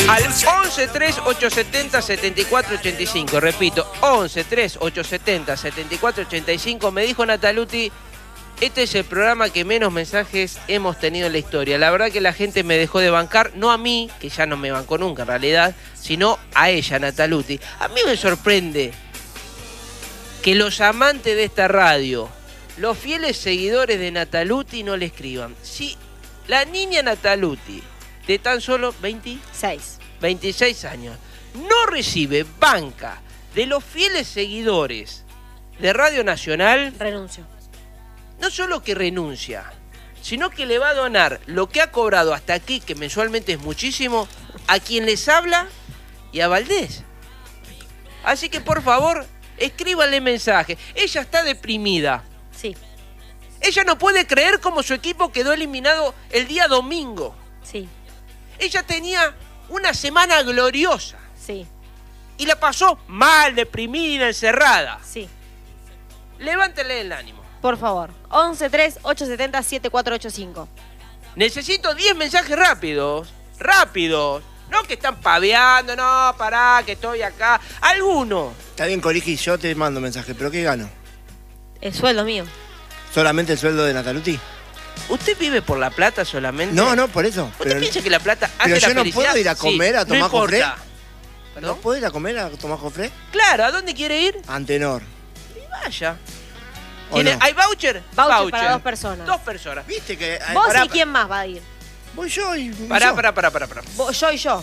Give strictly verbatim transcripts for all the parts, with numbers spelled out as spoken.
Al once tres ocho setenta setenta y cuatro ochenta y cinco. Repito, once tres ocho setenta setenta y cuatro ochenta y cinco. Me dijo Nataluti, este es el programa que menos mensajes hemos tenido en la historia. La verdad que la gente me dejó de bancar, no a mí, que ya no me bancó nunca en realidad, sino a ella, Nataluti. A mí me sorprende que los amantes de esta radio, los fieles seguidores de Nataluti, no le escriban. Si la niña Nataluti, de tan solo veintiséis, veintiséis años, no recibe banca de los fieles seguidores de Radio Nacional, renuncio. No solo que renuncia, sino que le va a donar lo que ha cobrado hasta aquí, que mensualmente es muchísimo, a quien les habla y a Valdés. Así que, por favor, escríbanle mensaje. Ella está deprimida. Sí. Ella no puede creer cómo su equipo quedó eliminado el día domingo. Sí. Ella tenía una semana gloriosa. Sí. Y la pasó mal, deprimida, encerrada. Sí. Levántele el ánimo. Por favor. once tres ocho setenta siete cuatro ocho cinco. Necesito diez mensajes rápidos. Rápidos. No que están paveando, no, pará, que estoy acá. Alguno. Está bien, Coriji, yo te mando mensaje, pero ¿qué gano? El sueldo mío. ¿Solamente el sueldo de Nataluti? ¿Usted vive por la plata solamente? No, no, por eso. ¿Usted pero, piensa que la plata hace pero la yo no felicidad? puedo ir a comer Sí, a tomar no cofré. importa. ¿No puedo ir a comer a tomar cofré? Claro, ¿a dónde quiere ir? Antenor. Y vaya. ¿O ¿Tiene, no? ¿Hay voucher? Voucher para dos personas. Dos personas. ¿Viste que...? ay, Vos pará, y quién más va a ir. Voy yo y... Pará, yo. pará, pará, pará, pará. Vos, yo y yo.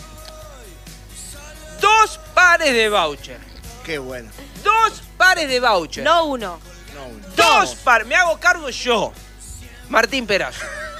Dos pares de voucher. Qué bueno. Dos pares de voucher. No uno. No, uno. Dos pares. Me hago cargo yo. Martín Perazo.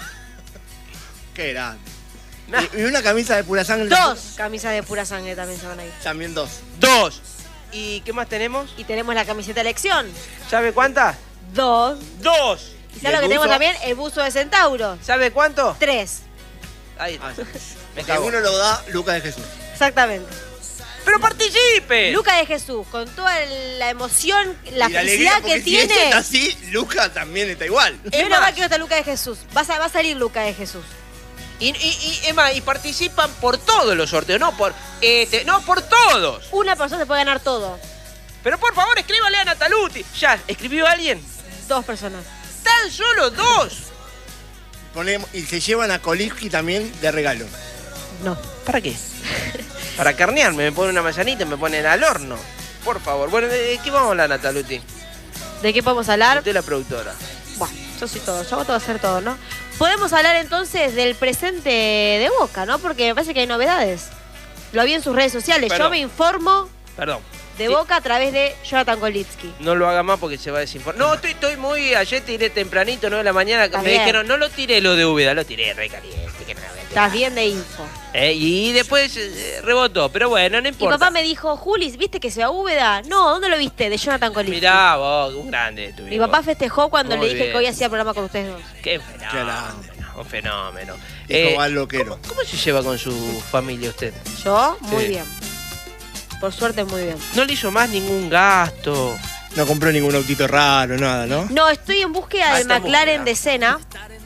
Qué grande. Nah. Y, y una camisa de pura sangre. Dos camisas de pura sangre también se van a ir. También dos. Dos. ¿Y qué más tenemos? Y tenemos la camiseta elección. ¿Sabe cuántas? Dos. Dos. ¿Y ¿Y sabes lo el que tenemos buzo? también? El buzo de Centauro. ¿Sabe cuánto? Tres. Ahí está. Ah, Me que cago. uno lo da Lucas de Jesús. Exactamente. ¡Pero participe! Luca de Jesús, con toda la emoción, la Y la felicidad alegría, que porque si este tiene. está así, Lucas también está igual. Yo Es nada más más. quiero estar Luca de Jesús. Va a, va a salir Luca de Jesús. Y, y, y, Emma, y participan por todos los sorteos, no por este, no por todos. Una persona se puede ganar todo. Pero por favor, escríbale a Nataluti. Ya, ¿escribió alguien? Dos personas. Tan solo dos. Ponemos, y se llevan a Koliski también de regalo. No. ¿Para qué? Para carnearme, me ponen una manzanita y me ponen al horno. Por favor. Bueno, ¿de qué vamos a hablar, Nataluti? ¿De qué podemos hablar? Usted es la productora. Bueno, yo soy todo, yo hago todo hacer todo, ¿no? Podemos hablar entonces del presente de Boca, ¿no? Porque me parece que hay novedades. Lo vi en sus redes sociales. Perdón. Yo me informo Perdón. de Sí. Boca a través de Jonathan Kolitsky. No lo haga más porque se va a desinformar. No, estoy, estoy muy... Ayer tiré tempranito, nueve de la mañana. Está me bien. dijeron, no lo tiré lo de Úbeda, lo tiré re caliente. Que no, Estás bien de info. eh, y después eh, rebotó, pero bueno, no Mi importa. papá me dijo, Julis, ¿viste que se va a Úbeda? No, ¿dónde lo viste? De Jonathan Kolitsky. Mirá vos, un grande tu Mi viejo. papá festejó cuando Muy le dije bien. que hoy hacía programa con ustedes dos. Qué grande. fenómeno, un fenómeno. Dijo al loquero. ¿cómo, ¿Cómo se lleva con su familia usted? Yo, muy Sí. bien. Por suerte, muy bien. ¿No le hizo más ningún gasto? No compró ningún autito raro, nada, ¿no? No, estoy en búsqueda Ah, del está en McLaren búsqueda. de Senna.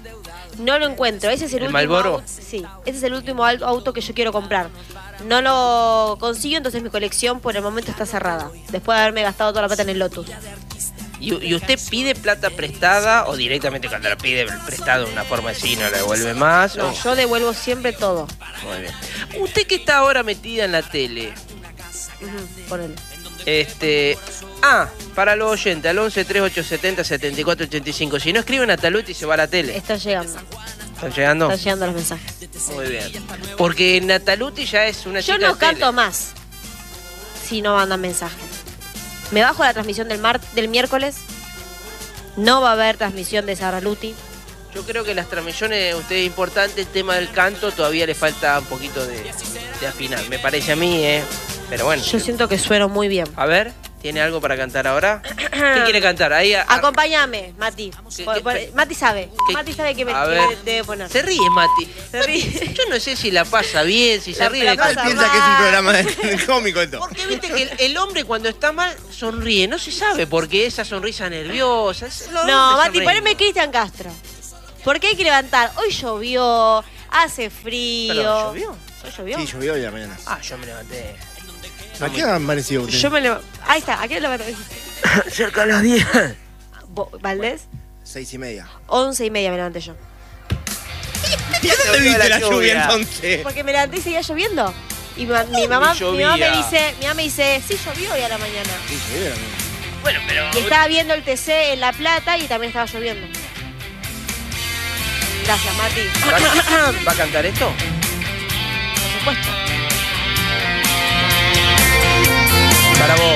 No lo encuentro. Ese es el, ¿El último Marlboro? auto. Sí, ese es el último au- auto que yo quiero comprar. No lo consigo, entonces mi colección por el momento está cerrada. Después de haberme gastado toda la plata en el Lotus. ¿Y, y usted pide plata prestada o directamente cuando la pide prestada de una forma así no le devuelve más? No, o- yo devuelvo siempre todo. Muy bien. Usted que está ahora metida en la tele, Ujú, ponele. este... Ah, para los oyentes, al once tres ocho setenta setenta y cuatro ochenta y cinco. Si no escriben a Nataluti se va a la tele. Están llegando. ¿Están llegando? Están llegando los mensajes. Muy bien. Porque Nataluti ya es una Yo chica no de tele. canto más si no mandan mensajes. Me bajo la transmisión del mar del miércoles. No va a haber transmisión de Sara Luti. Yo creo que las transmisiones, usted es importante, el tema del canto, todavía le falta un poquito de, de afinar. Me parece a mí, ¿eh? Pero bueno. Yo siento que sueno muy bien. A ver, ¿tiene algo para cantar ahora? ¿Qué quiere cantar? Ahí a- Acompáñame, Mati. ¿Qué- Pon- qué- pon- Mati sabe. qué- Mati sabe que me a que ver. debe poner. Se ríe, Mati. Se ríe. Yo no sé si la pasa bien, si se La- ríe la de pasa Él cosas. piensa que es un programa de, de cómico esto. Porque viste que el, el hombre cuando está mal sonríe. No se sabe por qué esa sonrisa nerviosa. es- los No, hombres Mati, sonríen. poneme Cristian Castro. Porque hay que levantar. Hoy llovió, hace frío. Perdón, ¿llovió? ¿No llovió? Sí, llovió hoy a la mañana. Ah, yo me levanté. ¿A qué ha amanecido usted? Yo me levanté. Ahí está, ¿a qué lo dijiste? Cerca de las diez. Bo- ¿Valdés? Seis y media. Once y media me levanté yo. ¿Y dónde viste la lluvia entonces? Porque me levanté y seguía lloviendo. Y ma- mi, mamá, Ni mi mamá me llovía. dice, mi mamá me dice, sí llovió hoy a la mañana. Sí, llovió a la mañana. Bueno, pero. Y estaba viendo el T C en La Plata y también estaba lloviendo. Gracias, Mati. ¿Va, ¿Va a cantar esto? Por supuesto. Para vos.